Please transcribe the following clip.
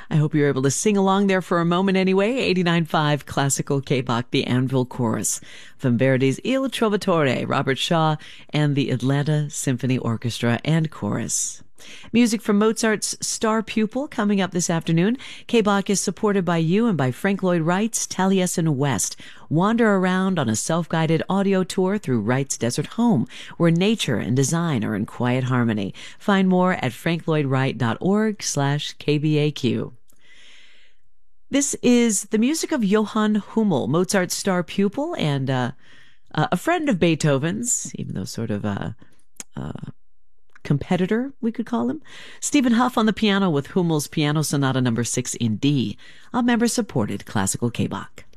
I hope you're able to sing along there for a moment anyway. 89.5 Classical K-Bach, the Anvil Chorus from Verdi's Il Trovatore, Robert Shaw, and the Atlanta Symphony Orchestra and Chorus. Music from Mozart's Star Pupil coming up this afternoon. K-Bach is supported by you and by Frank Lloyd Wright's Taliesin West. Wander around on a self-guided audio tour through Wright's desert home, where nature and design are in quiet harmony. Find more at franklloydwright.org/KBAQ. This is the music of Johann Hummel, Mozart's Star Pupil, and a friend of Beethoven's, even though sort of a competitor, we could call him. Stephen Huff on the piano with Hummel's Piano Sonata No. 6 in D, a member-supported classical K-Bach.